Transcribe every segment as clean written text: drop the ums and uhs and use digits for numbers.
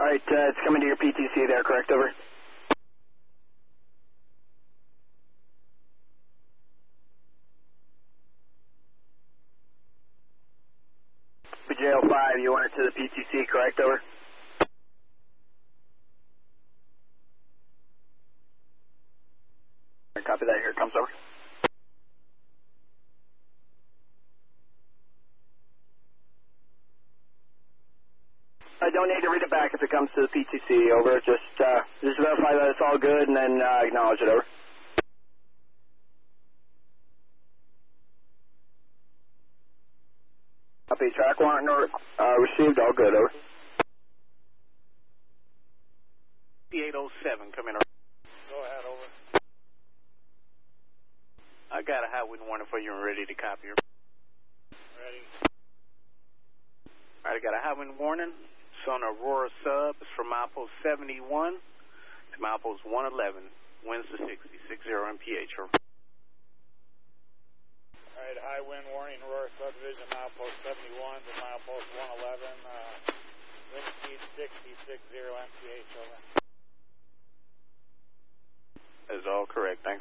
Alright, it's coming to your PTC there, correct, over? BJ05, you want it to the PTC, correct, over? Copy that, here it comes, over. I don't need to read it back if it comes to the PTC, over. Just verify that it's all good and then acknowledge it, over. Copy, track warrant received, all good, over. P807, come in. Go ahead, over. I got a high wind warning for you and ready to copy. Ready. Alright, I got a high wind warning. It's on Aurora Sub. It's from milepost 71 to milepost 111. Winds to 60 MPH. Alright, high wind warning, Aurora Subdivision, milepost 71 to milepost 111. Wind speed 60 MPH, over. That is all correct. Thanks.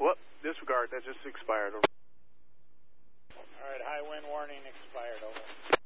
Disregard, that just expired. All right, high wind warning expired, over.